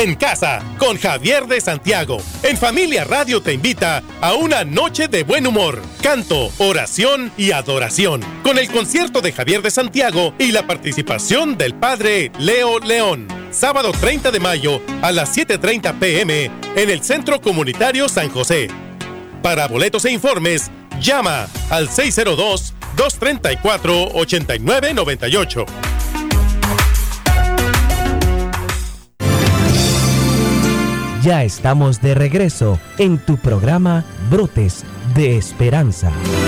En casa, con Javier de Santiago. En Familia Radio te invita a una noche de buen humor, canto, oración y adoración. Con el concierto de Javier de Santiago y la participación del Padre Leo León. Sábado 30 de mayo a las 7:30 p.m. en el Centro Comunitario San José. Para boletos e informes, llama al 602-234-8998. Ya estamos de regreso en tu programa Brotes de Esperanza.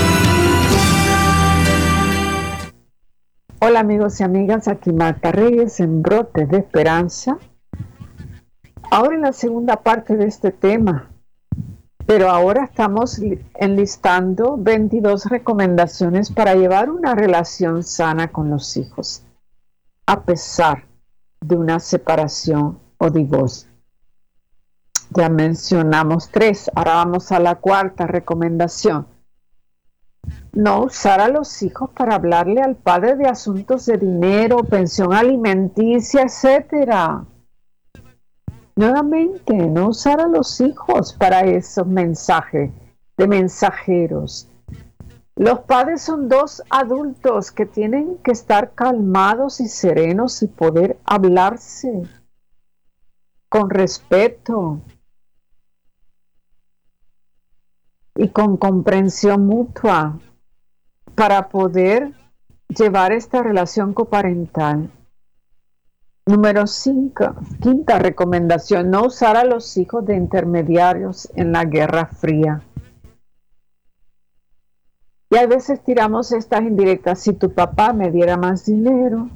Hola amigos y amigas, aquí Marta Reyes en Brotes de Esperanza. Ahora en la segunda parte de este tema, pero ahora estamos enlistando 22 recomendaciones para llevar una relación sana con los hijos, a pesar de una separación o divorcio. Ya mencionamos 3, ahora vamos a la 4ª recomendación. No usar a los hijos para hablarle al padre de asuntos de dinero, pensión alimenticia, etc. Nuevamente, no usar a los hijos para esos mensajes de mensajeros. Los padres son 2 adultos que tienen que estar calmados y serenos y poder hablarse con respeto y con comprensión mutua para poder llevar esta relación coparental. Número 5, 5ª recomendación, no usar a los hijos de intermediarios en la Guerra Fría. Y a veces tiramos estas indirectas: si tu papá me diera más dinero,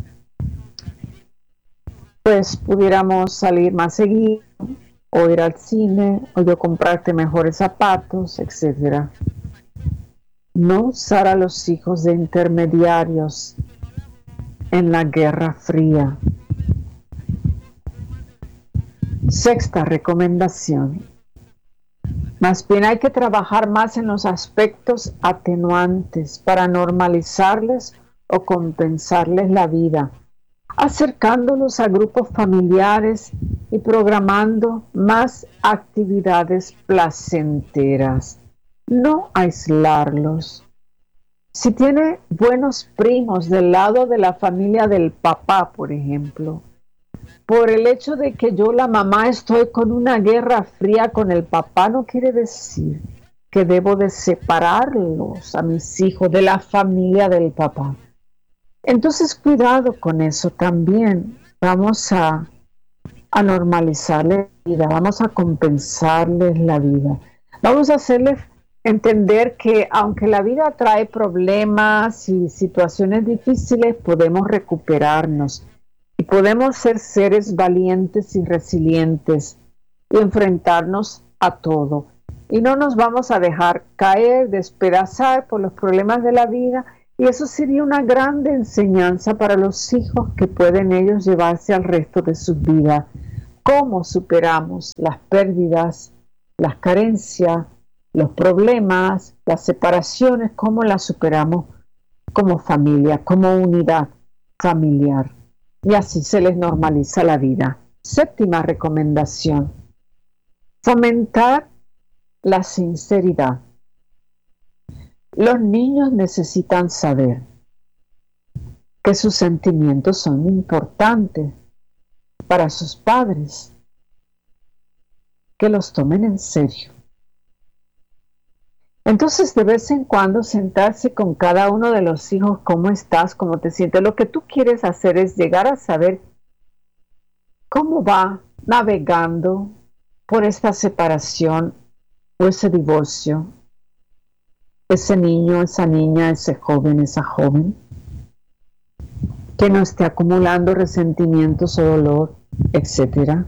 pues pudiéramos salir más seguido, o ir al cine, o yo comprarte mejores zapatos, etc. No usar a los hijos de intermediarios en la Guerra Fría. 6ª recomendación. Más bien hay que trabajar más en los aspectos atenuantes para normalizarles o compensarles la vida, acercándolos a grupos familiares y programando más actividades placenteras. No aislarlos. Si tiene buenos primos del lado de la familia del papá, por ejemplo, por el hecho de que yo, la mamá, estoy con una guerra fría con el papá, no quiere decir que debo de separarlos a mis hijos de la familia del papá. Entonces, cuidado con eso también. Vamos a normalizarles la vida, vamos a compensarles la vida. Vamos a hacerles entender que aunque la vida trae problemas y situaciones difíciles, podemos recuperarnos y podemos ser seres valientes y resilientes y enfrentarnos a todo. Y no nos vamos a dejar caer, despedazar por los problemas de la vida. Y eso sería una grande enseñanza para los hijos que pueden ellos llevarse al resto de su vida. Cómo superamos las pérdidas, las carencias, los problemas, las separaciones, cómo las superamos como familia, como unidad familiar. Y así se les normaliza la vida. 7ª recomendación. Fomentar la sinceridad. Los niños necesitan saber que sus sentimientos son importantes para sus padres, que los tomen en serio. Entonces, de vez en cuando, sentarse con cada uno de los hijos, cómo estás, cómo te sientes. Lo que tú quieres hacer es llegar a saber cómo va navegando por esta separación o ese divorcio, ese niño, esa niña, ese joven, esa joven, que no esté acumulando resentimientos o dolor, etc.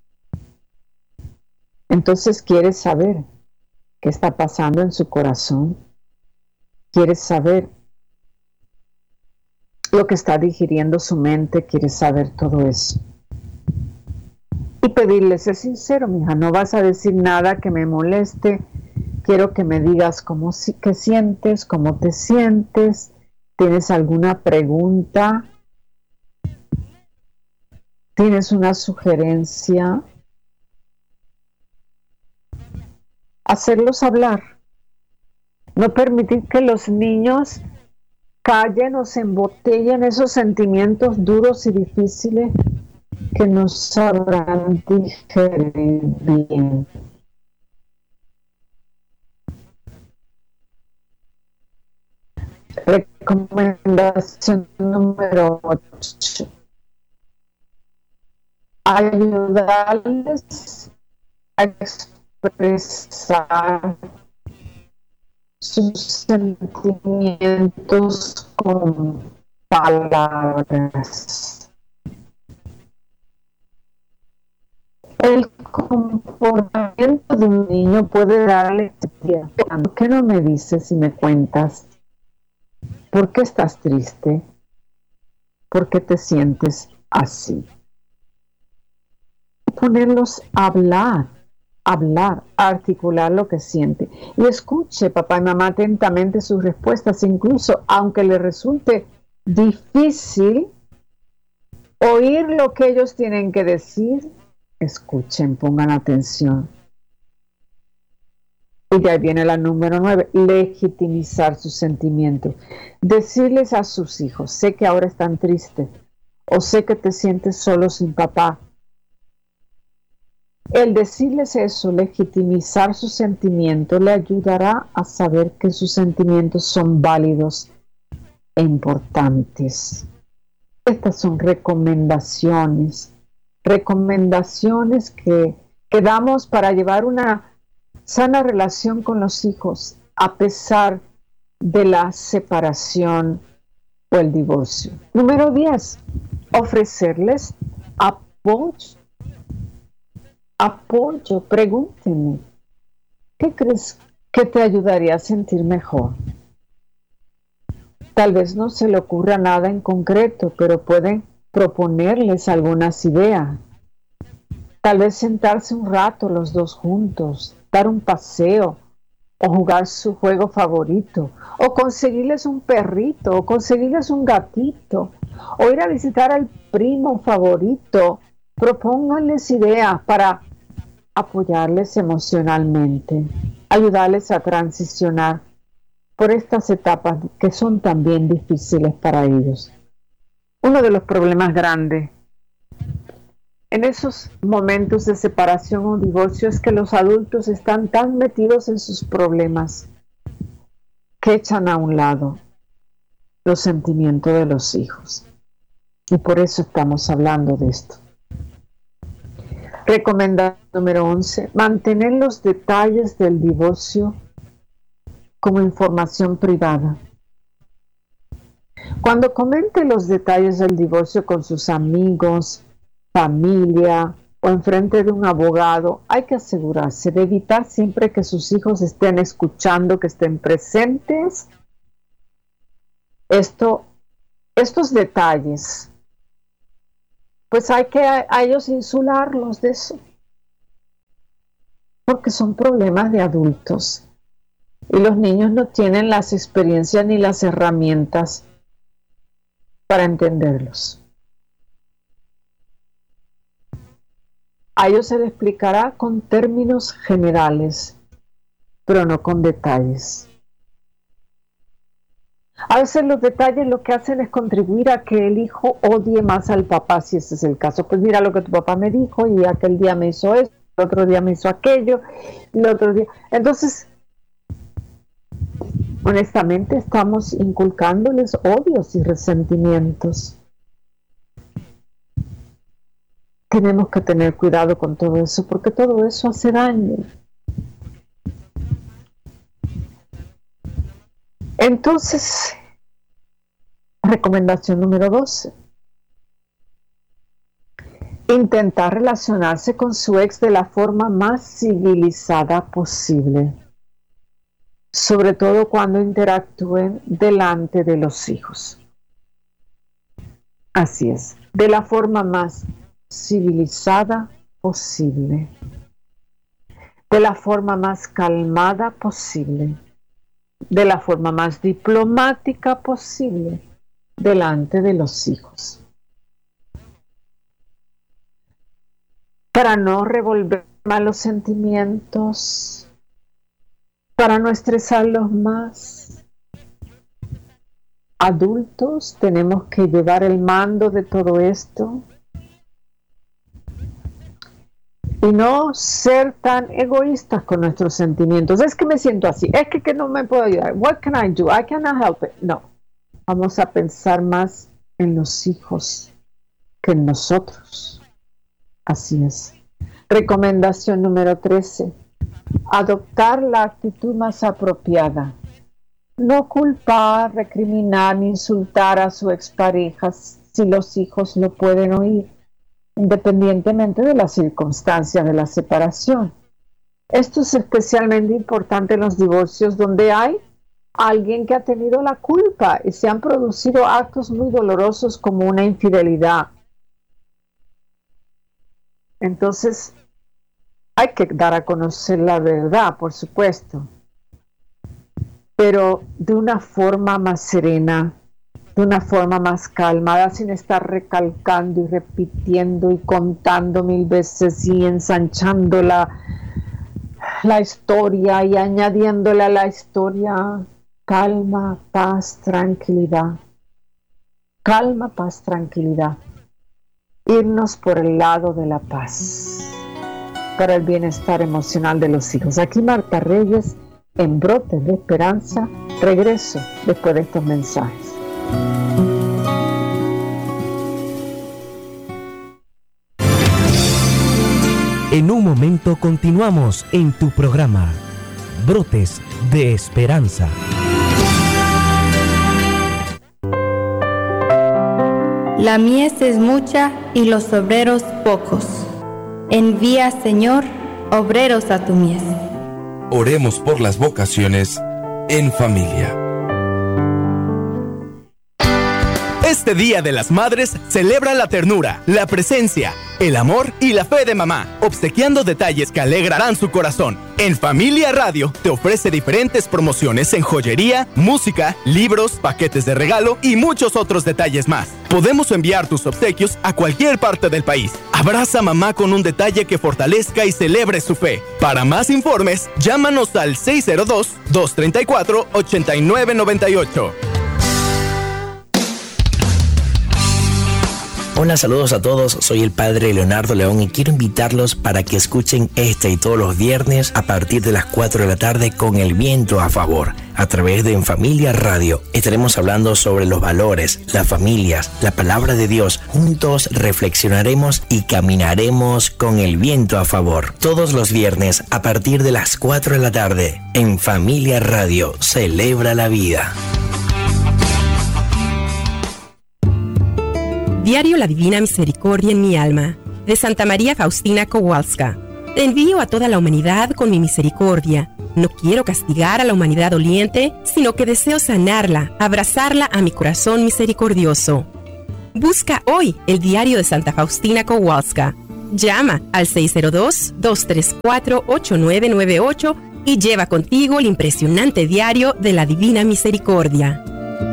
Entonces quieres saber qué está pasando en su corazón, quieres saber lo que está digiriendo su mente, quieres saber todo eso. Y pedirle, sé sincero, mija, no vas a decir nada que me moleste. Quiero que me digas qué sientes, cómo te sientes. ¿Tienes alguna pregunta? ¿Tienes una sugerencia? hacerlos hablar. No permitir que los niños callen o se embotellen esos sentimientos duros y difíciles que no sabrán digerir bien. Recomendación número 8. Ayudarles a expresar sus sentimientos con palabras. El comportamiento de un niño puede darle ¿por qué no me dices y me cuentas? ¿Por qué estás triste? ¿Por qué te sientes así? Ponerlos a hablar, a articular lo que siente. Y escuche, papá y mamá, atentamente sus respuestas, incluso aunque le resulte difícil oír lo que ellos tienen que decir, escuchen, pongan atención. Y de ahí viene la número 9, legitimizar sus sentimientos. Decirles a sus hijos, sé que ahora están tristes, o sé que te sientes solo sin papá. El decirles eso, legitimizar sus sentimientos, le ayudará a saber que sus sentimientos son válidos e importantes. Estas son recomendaciones que damos para llevar una sana relación con los hijos a pesar de la separación o el divorcio. Número 10, ofrecerles apoyo. Pregúntenme, ¿qué crees que te ayudaría a sentir mejor? Tal vez no se le ocurra nada en concreto, pero pueden proponerles algunas ideas. Tal vez sentarse un rato los dos juntos, dar un paseo o jugar su juego favorito, o conseguirles un perrito, o conseguirles un gatito, o ir a visitar al primo favorito. Propónganles ideas para apoyarles emocionalmente, ayudarles a transicionar por estas etapas que son también difíciles para ellos. Uno de los problemas grandes en esos momentos de separación o divorcio es que los adultos están tan metidos en sus problemas que echan a un lado los sentimientos de los hijos. Y por eso estamos hablando de esto. Recomendación número 11. Mantener los detalles del divorcio como información privada. Cuando comente los detalles del divorcio con sus amigos, familia o enfrente de un abogado, hay que asegurarse de evitar siempre que sus hijos estén escuchando, que estén presentes. Estos detalles, pues hay que a ellos insularlos de eso, porque son problemas de adultos y los niños no tienen las experiencias ni las herramientas para entenderlos. A ellos se les explicará con términos generales, pero no con detalles. A veces los detalles lo que hacen es contribuir a que el hijo odie más al papá, si ese es el caso. Pues mira lo que tu papá me dijo, y aquel día me hizo esto, el otro día me hizo aquello, y el otro día... Entonces, honestamente, estamos inculcándoles odios y resentimientos. Tenemos que tener cuidado con todo eso, porque todo eso hace daño. Entonces, recomendación número 12. Intentar relacionarse con su ex de la forma más civilizada posible, sobre todo cuando interactúen delante de los hijos. Así es, de la forma más civilizada posible, de la forma más calmada posible, de la forma más diplomática posible delante de los hijos, para no revolver malos sentimientos, para no estresarlos más. Adultos, tenemos que llevar el mando de todo esto y no ser tan egoístas con nuestros sentimientos. Es que me siento así, es que no me puedo ayudar. What can I do? I cannot help it. No, vamos a pensar más en los hijos que en nosotros. Así es. Recomendación número 13. Adoptar la actitud más apropiada. No culpar, recriminar ni insultar a su expareja si los hijos lo pueden oír, independientemente de las circunstancias de la separación. Esto es especialmente importante en los divorcios donde hay alguien que ha tenido la culpa y se han producido actos muy dolorosos como una infidelidad. Entonces, hay que dar a conocer la verdad, por supuesto, pero de una forma más serena, de una forma más calmada, sin estar recalcando y repitiendo y contando 1000 veces y ensanchando la historia y añadiéndole a la historia calma, paz, tranquilidad. Calma, paz, tranquilidad. Irnos por el lado de la paz para el bienestar emocional de los hijos. Aquí Marta Reyes en Brotes de Esperanza. Regreso después de estos mensajes. En un momento continuamos en tu programa Brotes de Esperanza. La mies es mucha y los obreros pocos. Envía, Señor, obreros a tu mies. Oremos por las vocaciones en familia. Este Día de las Madres celebra la ternura, la presencia, el amor y la fe de mamá, obsequiando detalles que alegrarán su corazón. En Familia Radio te ofrece diferentes promociones en joyería, música, libros, paquetes de regalo y muchos otros detalles más. Podemos enviar tus obsequios a cualquier parte del país. Abraza a mamá con un detalle que fortalezca y celebre su fe. Para más informes, llámanos al 602-234-8998. Hola, saludos a todos, soy el padre Leonardo León y quiero invitarlos para que escuchen este y todos los viernes a partir de las 4 de la tarde con El Viento a Favor, a través de En Familia Radio. Estaremos hablando sobre los valores, las familias, la palabra de Dios. Juntos reflexionaremos y caminaremos con el viento a favor. Todos los viernes a partir de las 4 de la tarde, En Familia Radio, celebra la vida. Diario La Divina Misericordia en mi alma, de Santa María Faustina Kowalska. Te envío a toda la humanidad con mi misericordia. No quiero castigar a la humanidad doliente, sino que deseo sanarla, abrazarla a mi corazón misericordioso. Busca hoy el diario de Santa Faustina Kowalska. Llama al 602-234-8998 y lleva contigo el impresionante diario de la Divina Misericordia.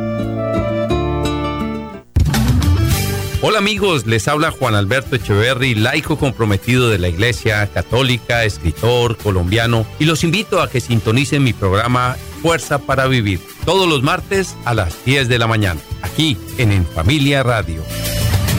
Hola amigos, les habla Juan Alberto Echeverry, laico comprometido de la Iglesia Católica, escritor colombiano, y los invito a que sintonicen mi programa Fuerza para Vivir, todos los martes a las 10 de la mañana, aquí en Familia Radio.